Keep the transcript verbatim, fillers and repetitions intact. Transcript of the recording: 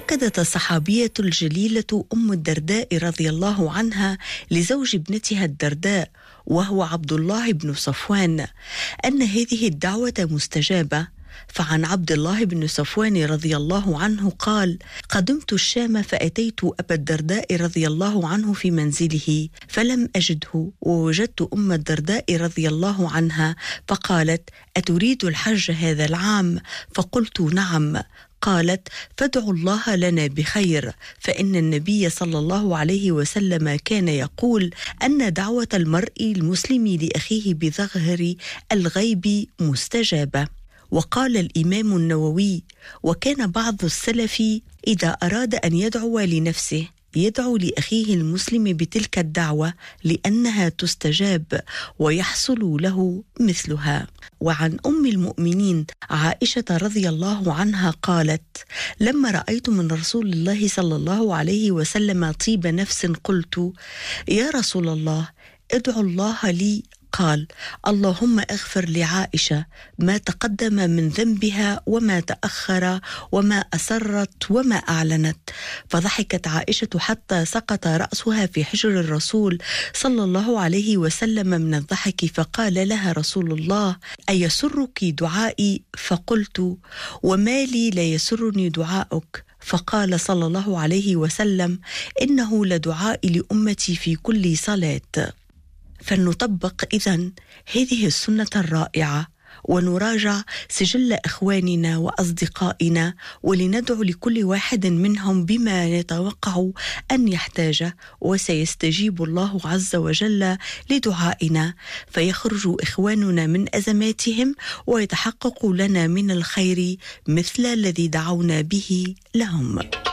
أكدت الصحابية الجليلة أم الدرداء رضي الله عنها لزوج ابنتها الدرداء وهو عبد الله بن صفوان أن هذه الدعوة مستجابة. فعن عبد الله بن صفوان رضي الله عنه قال: قدمت الشام فأتيت أبا الدرداء رضي الله عنه في منزله فلم أجده، ووجدت أم الدرداء رضي الله عنها فقالت: أتريد الحج هذا العام؟ فقلت: نعم. قالت: فادعوا الله لنا بخير، فإن النبي صلى الله عليه وسلم كان يقول أن دعوة المرء المسلم لأخيه بظهر الغيب مستجابة. وقال الإمام النووي: وكان بعض السلف إذا أراد أن يدعو لنفسه يدعو لأخيه المسلم بتلك الدعوة لأنها تستجاب ويحصل له مثلها. وعن أم المؤمنين عائشة رضي الله عنها قالت: لما رأيت من رسول الله صلى الله عليه وسلم طيب نفس قلت: يا رسول الله ادعو الله لي. قال: اللهم اغفر لعائشة ما تقدم من ذنبها وما تأخر وما أسرت وما أعلنت. فضحكت عائشة حتى سقط رأسها في حجر الرسول صلى الله عليه وسلم من الضحك، فقال لها رسول الله: أيسرك دعائي؟ فقلت: وما لي لا يسرني دعاؤك؟ فقال صلى الله عليه وسلم: إنه لدعاء لأمتي في كل صلاة. فلنطبق إذن هذه السنة الرائعة ونراجع سجل إخواننا وأصدقائنا، ولندعو لكل واحد منهم بما نتوقع أن يحتاج، وسيستجيب الله عز وجل لدعائنا، فيخرج إخواننا من أزماتهم ويتحقق لنا من الخير مثل الذي دعونا به لهم.